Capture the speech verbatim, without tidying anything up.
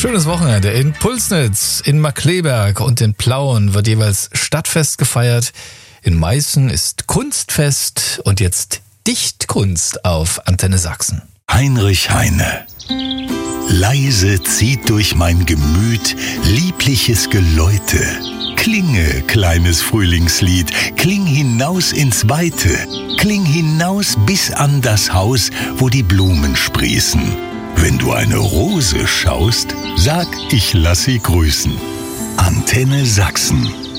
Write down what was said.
Schönes Wochenende in Pulsnitz, in Markkleeberg und in Plauen wird jeweils Stadtfest gefeiert. In Meißen ist Kunstfest und jetzt Dichtkunst auf Antenne Sachsen. Heinrich Heine. Leise zieht durch mein Gemüt liebliches Geläute. Klinge, kleines Frühlingslied, kling hinaus ins Weite. Kling hinaus bis an das Haus, wo die Blumen sprießen. Wenn du eine Rose schaust, sag, ich lass sie grüßen. Antenne Sachsen.